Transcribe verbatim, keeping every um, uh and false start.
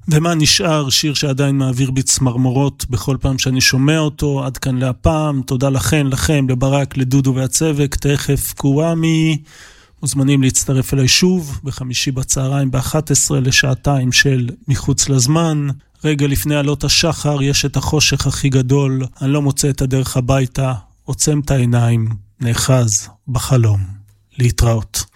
ומה נשאר? שיר שעדיין מעביר בי צמרמורות בכל פעם שאני שומע אותו. עד כאן להפעם, תודה לכם, לכם, לברק, לדודו והצוות. תכף קוואמי, מוזמנים להצטרף אליי שוב בחמישי בצהריים ב-אחת עשרה לשעתיים של מחוץ לזמן. רגע לפני עלות השחר יש את החושך הכי גדול, אני לא מוצא את הדרך הביתה, עוצם את העיניים, נאחז בחלום. להתראות.